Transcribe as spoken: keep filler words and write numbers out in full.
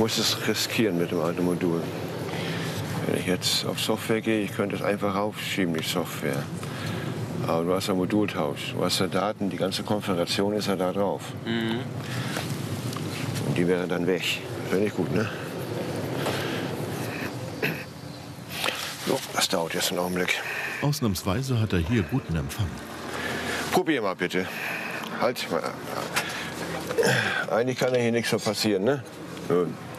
muss es riskieren mit dem alten Modul. Wenn ich jetzt auf Software gehe, ich könnte es einfach aufschieben, die Software. Aber du hast ja Modultausch, du hast ja Daten, die ganze Konfiguration ist ja da drauf. Mhm. Und die wäre dann weg. Das wäre nicht gut, ne? So, das dauert jetzt einen Augenblick. Ausnahmsweise hat er hier guten Empfang. Probier mal bitte. Halt mal. Eigentlich kann ja hier nichts mehr passieren, ne? Nun.